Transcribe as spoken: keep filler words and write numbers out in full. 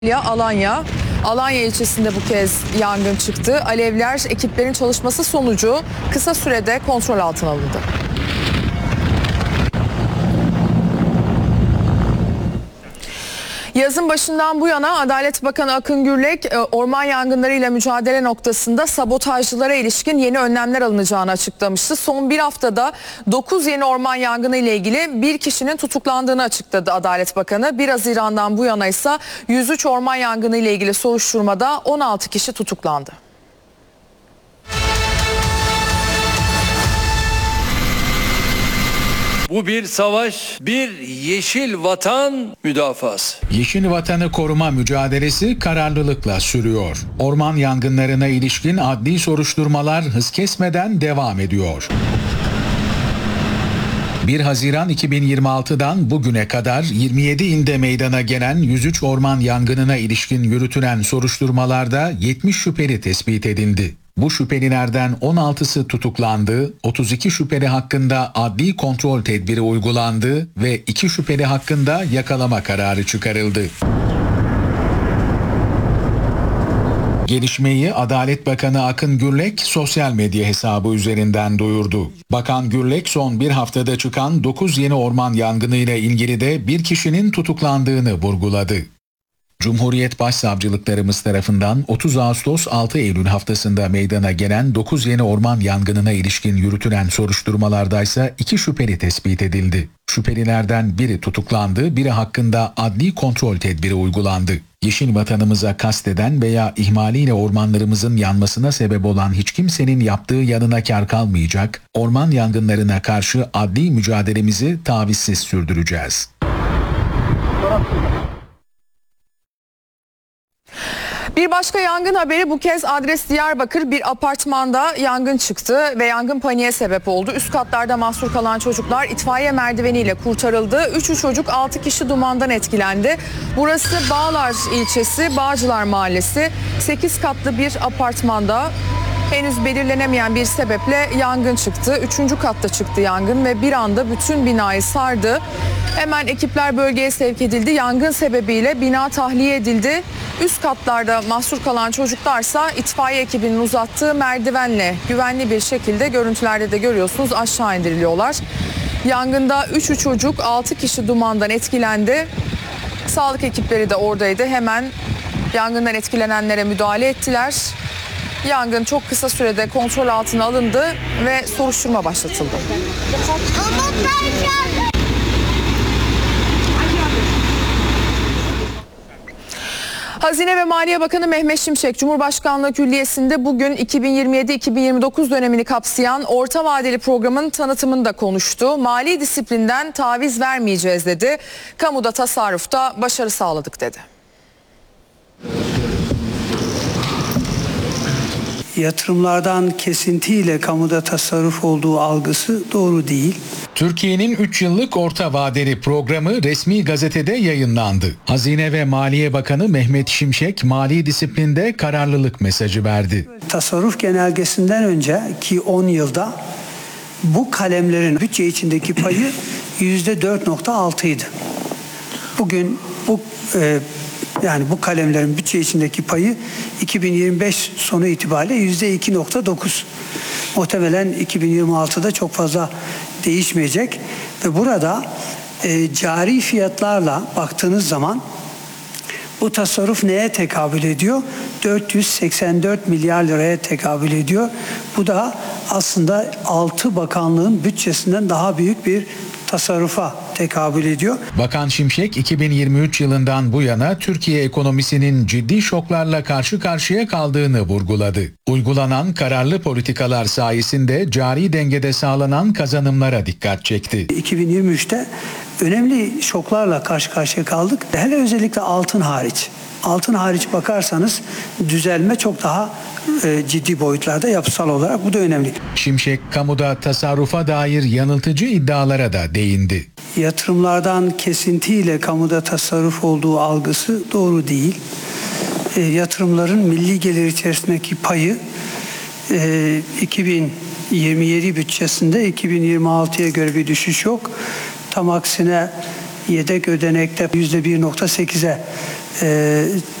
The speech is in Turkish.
Alanya. Alanya ilçesinde bu kez yangın çıktı. Alevler ekiplerin çalışması sonucu kısa sürede kontrol altına alındı. Yazın başından bu yana Adalet Bakanı Akın Gürlek orman yangınlarıyla mücadele noktasında sabotajcılara ilişkin yeni önlemler alınacağını açıklamıştı. Son bir haftada dokuz yeni orman yangını ile ilgili bir kişinin tutuklandığını açıkladı Adalet Bakanı. bir Haziran'dan bu yana ise yüz üç orman yangını ile ilgili soruşturmada on altı kişi tutuklandı. Bu bir savaş, bir yeşil vatan müdafası. Yeşil vatanı koruma mücadelesi kararlılıkla sürüyor. Orman yangınlarına ilişkin adli soruşturmalar hız kesmeden devam ediyor. bir Haziran iki bin yirmi altıdan bugüne kadar yirmi yedi ilde meydana gelen yüz üç orman yangınına ilişkin yürütülen soruşturmalarda yetmiş şüpheli tespit edildi. Bu şüphelilerden on altısı tutuklandı, otuz iki şüpheli hakkında adli kontrol tedbiri uygulandı ve iki şüpheli hakkında yakalama kararı çıkarıldı. Gelişmeyi Adalet Bakanı Akın Gürlek sosyal medya hesabı üzerinden duyurdu. Bakan Gürlek son bir haftada çıkan dokuz yeni orman yangınıyla ilgili de bir kişinin tutuklandığını vurguladı. Cumhuriyet Başsavcılıklarımız tarafından otuz Ağustos altı Eylül haftasında meydana gelen dokuz yeni orman yangınına ilişkin yürütülen soruşturmalardaysa iki şüpheli tespit edildi. Şüphelilerden biri tutuklandı, biri hakkında adli kontrol tedbiri uygulandı. Yeşil vatanımıza kasteden veya ihmaliyle ormanlarımızın yanmasına sebep olan hiç kimsenin yaptığı yanına kâr kalmayacak, orman yangınlarına karşı adli mücadelemizi tavizsiz sürdüreceğiz. Bir başka yangın haberi, bu kez adres Diyarbakır. Bir apartmanda yangın çıktı ve yangın paniğe sebep oldu. Üst katlarda mahsur kalan çocuklar itfaiye merdiveniyle kurtarıldı. Üçü çocuk, altı kişi dumandan etkilendi. Burası Bağlar ilçesi Bağcılar Mahallesi. sekiz katlı bir apartmanda henüz belirlenemeyen bir sebeple yangın çıktı. Üçüncü katta çıktı yangın ve bir anda bütün binayı sardı. Hemen ekipler bölgeye sevk edildi. Yangın sebebiyle bina tahliye edildi. Üst katlarda mahsur kalan çocuklarsa itfaiye ekibinin uzattığı merdivenle güvenli bir şekilde, görüntülerde de görüyorsunuz, aşağı indiriliyorlar. Yangında üçü çocuk, altı kişi dumandan etkilendi. Sağlık ekipleri de oradaydı. Hemen yangından etkilenenlere müdahale ettiler. Yangın çok kısa sürede kontrol altına alındı ve soruşturma başlatıldı. Hazine ve Maliye Bakanı Mehmet Şimşek, Cumhurbaşkanlığı Külliyesi'nde bugün iki bin yirmi yedi iki bin yirmi dokuz dönemini kapsayan orta vadeli programın tanıtımında konuştu. Mali disiplinden taviz vermeyeceğiz dedi. Kamuda tasarrufta başarı sağladık dedi. Yatırımlardan kesintiyle kamuda tasarruf olduğu algısı doğru değil. Türkiye'nin üç yıllık orta vadeli programı resmi gazetede yayınlandı. Hazine ve Maliye Bakanı Mehmet Şimşek mali disiplinde kararlılık mesajı verdi. Tasarruf genelgesinden önceki on yılda bu kalemlerin bütçe içindeki payı yüzde dört nokta altıydı. Bugün bu e, yani bu kalemlerin bütçe içindeki payı iki bin yirmi beş sonu itibariyle yüzde iki nokta dokuz. Muhtemelen iki bin yirmi altıda çok fazla değişmeyecek ve burada e, cari fiyatlarla baktığınız zaman bu tasarruf neye tekabül ediyor? dört yüz seksen dört milyar liraya tekabül ediyor. Bu da aslında altı bakanlığın bütçesinden daha büyük bir tasarrufa tekabül ediyor. Bakan Şimşek iki bin yirmi üç yılından bu yana Türkiye ekonomisinin ciddi şoklarla karşı karşıya kaldığını vurguladı. Uygulanan kararlı politikalar sayesinde cari dengede sağlanan kazanımlara dikkat çekti. iki bin yirmi üçte önemli şoklarla karşı karşıya kaldık. Hele özellikle altın hariç. Altın hariç bakarsanız düzelme çok daha e, ciddi boyutlarda yapısal olarak, bu da önemli. Şimşek kamuda tasarrufa dair yanıltıcı iddialara da değindi. Yatırımlardan kesintiyle kamuda tasarruf olduğu algısı doğru değil. E, yatırımların milli gelir içerisindeki payı e, iki bin yirmi yedi bütçesinde iki bin yirmi altıya göre bir düşüş yok. Tam aksine yedek ödenekte yüzde bir nokta sekize